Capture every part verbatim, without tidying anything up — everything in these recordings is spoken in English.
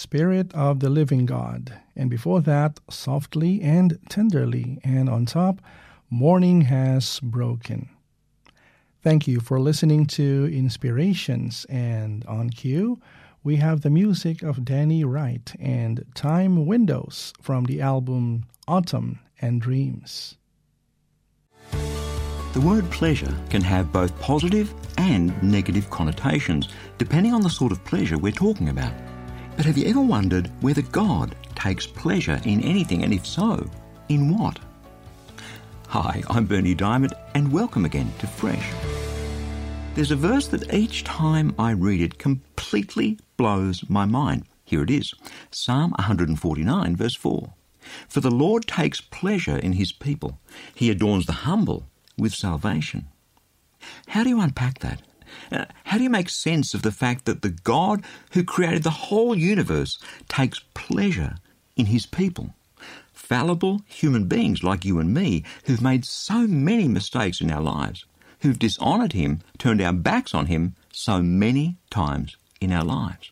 Spirit of the Living God. And before that, Softly and Tenderly. And on top, Morning Has Broken. Thank you for listening to Inspirations. And on cue, we have the music of Danny Wright and Time Windows from the album Autumn and Dreams. The word pleasure can have both positive and negative connotations, depending on the sort of pleasure we're talking about. But have you ever wondered whether God takes pleasure in anything, and if so, in what? Hi, I'm Bernie Diamond, and welcome again to Fresh. There's a verse that each time I read it completely blows my mind. Here it is, Psalm one forty-nine, verse four. For the Lord takes pleasure in his people. He adorns the humble with salvation. How do you unpack that? Uh, how do you make sense of the fact that the God who created the whole universe takes pleasure in his people? Fallible human beings like you and me who've made so many mistakes in our lives, who've dishonoured him, turned our backs on him so many times in our lives.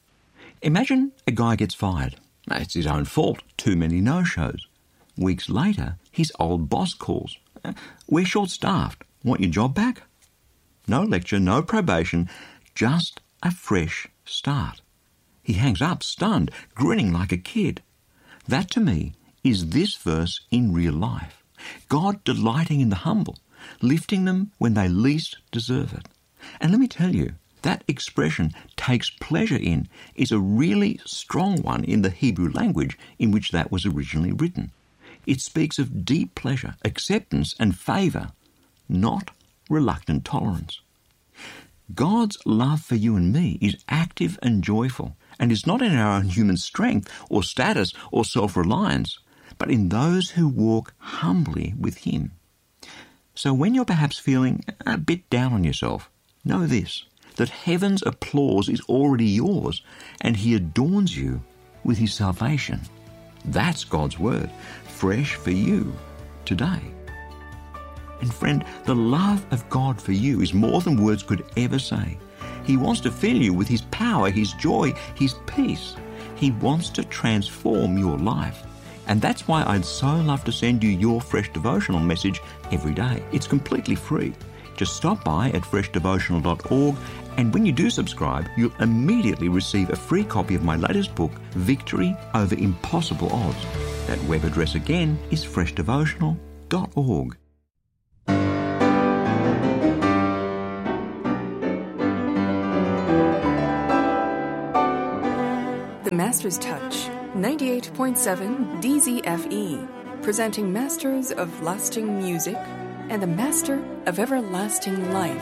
Imagine a guy gets fired. It's his own fault, too many no-shows. Weeks later, his old boss calls. We're short-staffed. Want your job back? No lecture, no probation, just a fresh start. He hangs up, stunned, grinning like a kid. That, to me, is this verse in real life. God delighting in the humble, lifting them when they least deserve it. And let me tell you, that expression, takes pleasure in, is a really strong one in the Hebrew language in which that was originally written. It speaks of deep pleasure, acceptance and favour, not reluctant tolerance. God's love for you and me is active and joyful, and is not in our own human strength or status or self-reliance, but in those who walk humbly with him. So when you're perhaps feeling a bit down on yourself, know this, that heaven's applause is already yours, and he adorns you with his salvation. That's God's word, fresh for you today. And friend, the love of God for you is more than words could ever say. He wants to fill you with his power, his joy, his peace. He wants to transform your life. And that's why I'd so love to send you your Fresh Devotional message every day. It's completely free. Just stop by at fresh devotional dot org, and when you do subscribe, you'll immediately receive a free copy of my latest book, Victory Over Impossible Odds. That web address again is fresh devotional dot org. The Master's Touch, ninety-eight point seven D Z F E, presenting Masters of Lasting Music and the Master of Everlasting Life.